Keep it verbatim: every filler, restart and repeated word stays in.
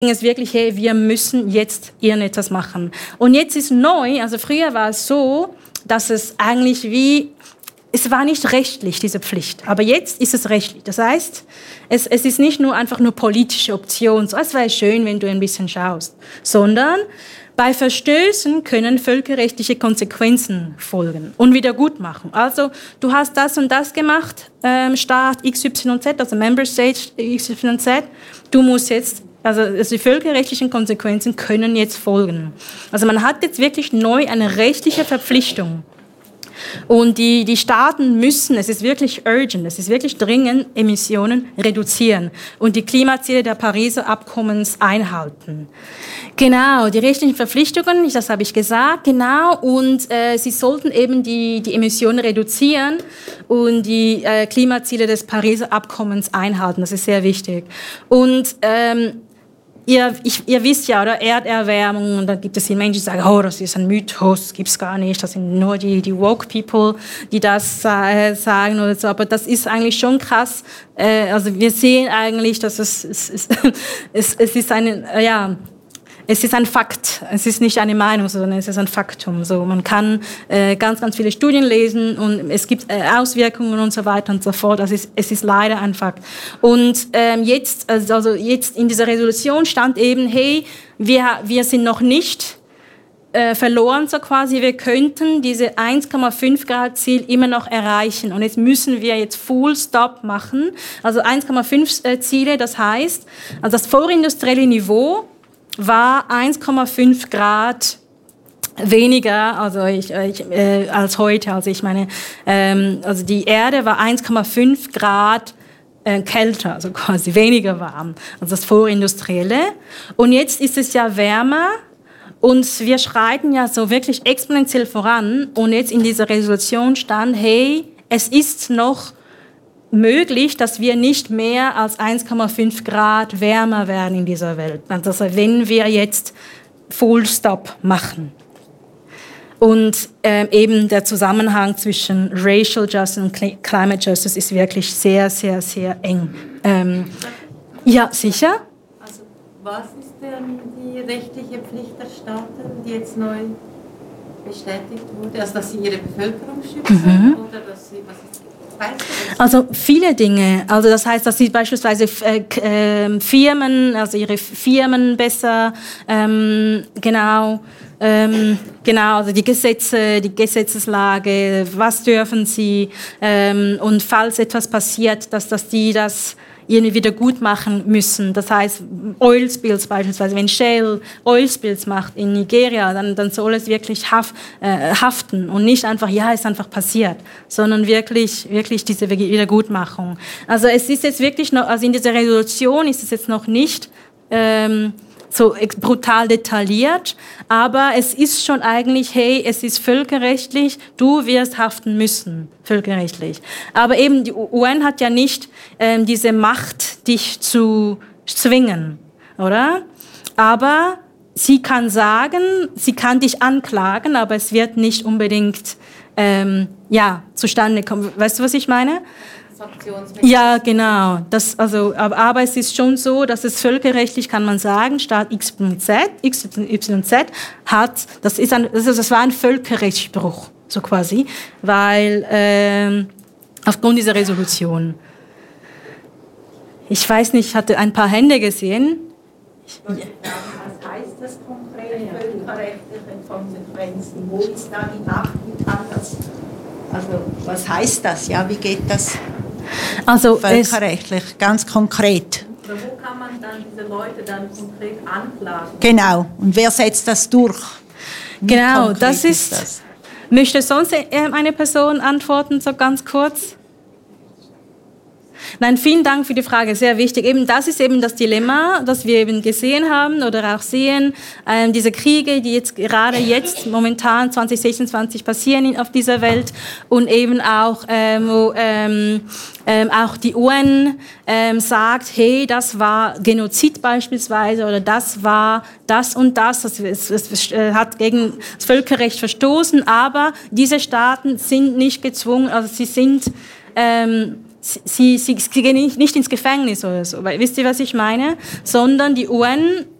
es wirklich, hey, wir müssen jetzt irgendetwas machen. Und jetzt ist neu, also früher war es so, dass es eigentlich wie, es war nicht rechtlich, diese Pflicht, aber jetzt ist es rechtlich. Das heißt, es, es ist nicht nur einfach nur politische Option, so, es wäre schön, wenn du ein bisschen schaust, sondern bei Verstößen können völkerrechtliche Konsequenzen folgen und Wiedergutmachung. Also du hast das und das gemacht, ähm, Staat X Y Z, also Member State X Y Z, du musst jetzt, also, also die völkerrechtlichen Konsequenzen können jetzt folgen. Also man hat jetzt wirklich neu eine rechtliche Verpflichtung. Und die, die Staaten müssen, es ist wirklich urgent, es ist wirklich dringend, Emissionen reduzieren und die Klimaziele der Pariser Abkommens einhalten. Genau, die rechtlichen Verpflichtungen, das habe ich gesagt, genau, und äh, sie sollten eben die, die Emissionen reduzieren und die äh, Klimaziele des Pariser Abkommens einhalten, das ist sehr wichtig. Und ähm, Ihr, ich, ihr wisst ja, oder Erderwärmung, und da gibt es die Menschen, die sagen, oh, das ist ein Mythos, gibt's gar nicht, das sind nur die, die woke People, die das äh, sagen oder so, aber das ist eigentlich schon krass. Äh, also wir sehen eigentlich, dass es, es, es, es, es ist eine, äh, ja, es ist ein Fakt, es ist nicht eine Meinung, sondern es ist ein Faktum. So, man kann äh, ganz, ganz viele Studien lesen und es gibt äh, Auswirkungen und so weiter und so fort. Also es, es ist leider ein Fakt. Und ähm, jetzt, also jetzt in dieser Resolution stand eben, hey, wir, wir sind noch nicht äh, verloren, so quasi. Wir könnten diese eins Komma fünf Grad Ziel immer noch erreichen. Und jetzt müssen wir jetzt Full Stop machen. Also eins Komma fünf äh, Ziele, das heißt, also das vorindustrielle Niveau war eins Komma fünf Grad weniger also ich, ich, äh, als heute. Also ich meine, ähm, also die Erde war eins Komma fünf Grad äh, kälter, also quasi weniger warm als das Vorindustrielle. Und jetzt ist es ja wärmer und wir schreiten ja so wirklich exponentiell voran. Und jetzt in dieser Resolution stand, hey, es ist noch möglich, dass wir nicht mehr als eins Komma fünf Grad wärmer werden in dieser Welt. Also wenn wir jetzt Full Stop machen. Und ähm, eben der Zusammenhang zwischen Racial Justice und Climate Justice ist wirklich sehr, sehr, sehr eng. Ähm, ja, sicher. Also was ist denn die rechtliche Pflicht der Staaten, die jetzt neu bestätigt wurde? Also dass sie ihre Bevölkerung schützen mhm. oder dass sie, was ist Also viele Dinge. Also das heißt, dass sie beispielsweise äh, Firmen, also ihre Firmen besser, ähm, genau, ähm, genau, also die Gesetze, die Gesetzeslage, was dürfen sie ähm, und falls etwas passiert, dass, dass die das irgendwie wieder gut machen müssen. Das heißt, Oil Spills beispielsweise, wenn Shell Oil Spills macht in Nigeria, dann, dann soll es wirklich haf, äh, haften und nicht einfach, ja, ist einfach passiert, sondern wirklich, wirklich diese Wiedergutmachung. Also es ist jetzt wirklich noch, also in dieser Resolution ist es jetzt noch nicht ähm, so brutal detailliert, aber es ist schon eigentlich, hey, es ist völkerrechtlich, du wirst haften müssen, völkerrechtlich. Aber eben die U N hat ja nicht ähm, diese Macht, dich zu zwingen, oder? Aber sie kann sagen, sie kann dich anklagen, aber es wird nicht unbedingt ähm, ja, zustande kommen. Weißt du, was ich meine? Ja, genau. Das, also, aber, aber es ist schon so, dass es völkerrechtlich, kann man sagen, Staat X Y Z, X Y Z hat, das, ist ein, das, ist, das war ein Völkerrechtsbruch, so quasi, weil ähm, aufgrund dieser Resolution. Ich weiß nicht, ich hatte ein paar Hände gesehen. Was heißt das konkret, völkerrechtliche Konsequenzen? Wo ist da die Macht? Wie kann das? Also, was heißt das? Ja, wie geht das? Also völkerrechtlich, ganz konkret. Aber wo kann man dann diese Leute dann konkret anklagen? Genau, und wer setzt das durch? Wie genau, das ist, ist das? Möchte sonst eine Person antworten, so ganz kurz? Nein, vielen Dank für die Frage, sehr wichtig. Eben das ist eben das Dilemma, das wir eben gesehen haben oder auch sehen. Ähm, diese Kriege, die jetzt gerade jetzt momentan zwanzig sechsundzwanzig passieren auf dieser Welt und eben auch, ähm, wo ähm, ähm, auch die U N ähm, sagt, hey, das war Genozid beispielsweise oder das war das und das, das es, es, es hat gegen das Völkerrecht verstoßen, aber diese Staaten sind nicht gezwungen, also sie sind ähm, sie, sie, sie gehen nicht, nicht ins Gefängnis oder so. Weil, wisst ihr, was ich meine? Sondern die U N